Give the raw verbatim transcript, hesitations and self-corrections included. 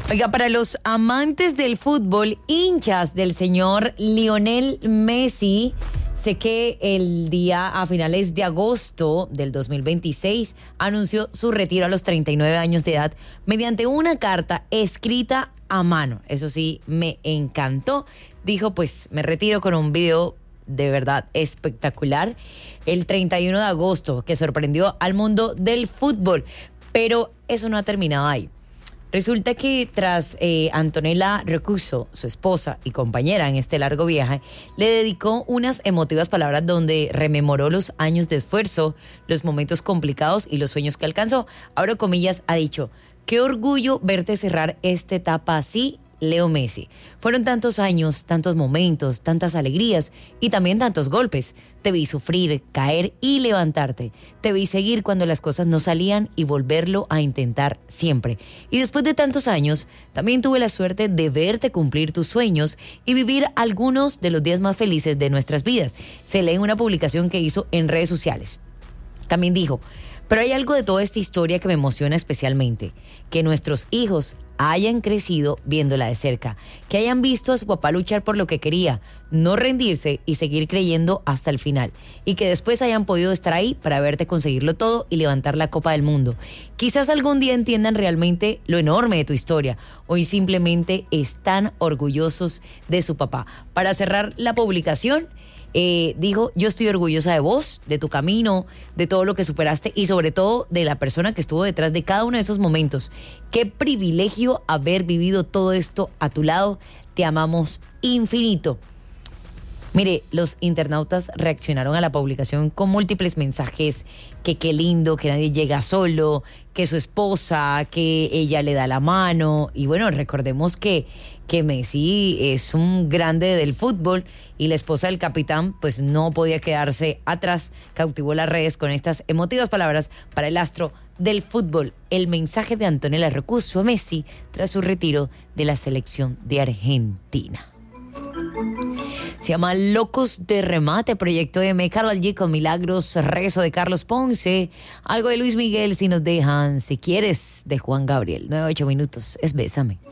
Oiga, para los amantes del fútbol, hinchas del señor Lionel Messi, sé que el día a finales de agosto del dos mil veintiséis anunció su retiro a los treinta y nueve años de edad mediante una carta escrita a mano. Eso sí, me encantó. Dijo, pues me retiro con un video de verdad espectacular el treinta y uno de agosto que sorprendió al mundo del fútbol. Pero eso no ha terminado ahí. Resulta que tras eh, Antonella Roccuzzo, su esposa y compañera en este largo viaje, le dedicó unas emotivas palabras donde rememoró los años de esfuerzo, los momentos complicados y los sueños que alcanzó. Abro comillas, ha dicho: qué orgullo verte cerrar esta etapa así, Leo Messi. Fueron tantos años, tantos momentos, tantas alegrías y también tantos golpes. Te vi sufrir, caer y levantarte. Te vi seguir cuando las cosas no salían y volverlo a intentar siempre. Y después de tantos años, también tuve la suerte de verte cumplir tus sueños y vivir algunos de los días más felices de nuestras vidas. Se lee en una publicación que hizo en redes sociales. También dijo: pero hay algo de toda esta historia que me emociona especialmente, que nuestros hijos hayan crecido viéndola de cerca, que hayan visto a su papá luchar por lo que quería, no rendirse y seguir creyendo hasta el final, y que después hayan podido estar ahí para verte conseguirlo todo y levantar la Copa del Mundo. Quizás algún día entiendan realmente lo enorme de tu historia, hoy simplemente están orgullosos de su papá. Para cerrar la publicación, Eh, dijo: yo estoy orgullosa de vos, de tu camino, de todo lo que superaste y sobre todo de la persona que estuvo detrás de cada uno de esos momentos. Qué privilegio haber vivido todo esto a tu lado. Te amamos infinito. Mire, los internautas reaccionaron a la publicación con múltiples mensajes, que qué lindo, que nadie llega solo, que su esposa, que ella le da la mano. Y bueno, recordemos que, que Messi es un grande del fútbol y la esposa del capitán pues no podía quedarse atrás. Cautivó las redes con estas emotivas palabras para el astro del fútbol. El mensaje de Antonella Roccuzzo a Messi tras su retiro de la selección de Argentina. Se llama Locos de Remate, proyecto de Karol G con Milagros, Rezo de Carlos Ponce, algo de Luis Miguel si nos dejan, Si Quieres de Juan Gabriel. nueve ocho minutos, es Bésame.